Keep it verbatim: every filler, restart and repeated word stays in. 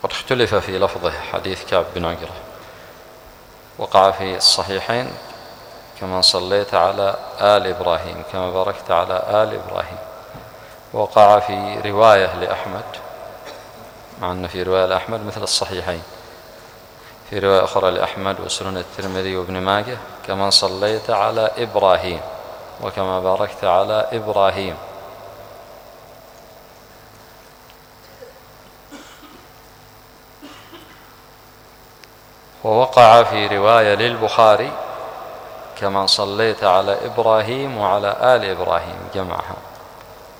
قد اختلف في لفظه حديث كعب بن عجرة، وقع في الصحيحين كما صليت على آل إبراهيم كما باركت على آل إبراهيم. وقع في رواية لأحمد، مع أن في رواية لأحمد مثل الصحيحين، في رواية أخرى لأحمد وسنن الترمذي وابن ماجه كما صليت على إبراهيم وكما باركت على إبراهيم. ووقع في رواية للبخاري كما صليت على إبراهيم وعلى آل إبراهيم، جمعها.